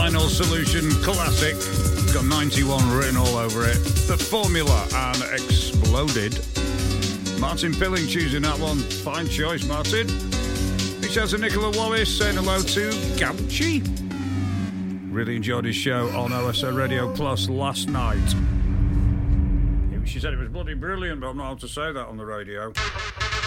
Final Solution classic. It's got 91 written all over it. The Formula and Exploded. Martin Pilling choosing that one. Fine choice, Martin. Big shout to Nicola Wallace saying hello to Gauchi. Really enjoyed his show on OSO Radio Plus last night. She said it was bloody brilliant, but I'm not able to say that on the radio.